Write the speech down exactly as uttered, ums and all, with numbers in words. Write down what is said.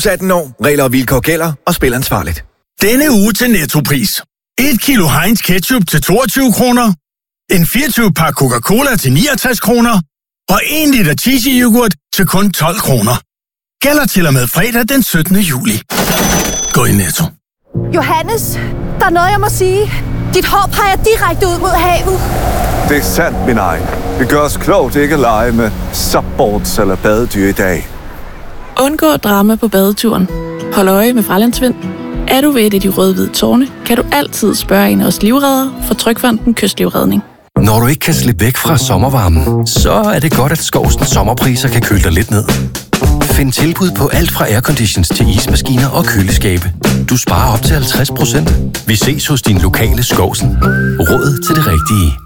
atten år. Regler og vilkår gælder, og spil ansvarligt. Denne uge til Nettopris. et kilo Heinz ketchup til toogtyve kroner. En fireogtyve pakke Coca-Cola til niogtres kroner. Og en liter cheesy yoghurt til kun tolv kroner. Gælder til og med fredag den syttende juli. Gå i Netto. Johannes, der er noget, jeg må sige. Dit hår peger direkte ud mod havet. Det er sandt, min egen. Det gør os klogt ikke at lege med subboards eller badedyr i dag. Undgå drama på badeturen. Hold øje med fralandsvind. Er du ved et af de røde-hvide tårne, kan du altid spørge en af os livreddere fra Trygfonden Kystlivredning. Når du ikke kan slippe væk fra sommervarmen, så er det godt, at Skovsens sommerpriser kan køle dig lidt ned. Find tilbud på alt fra airconditions til ismaskiner og køleskabe. Du sparer op til halvtreds procent. Vi ses hos din lokale Skovsen. Råd til det rigtige.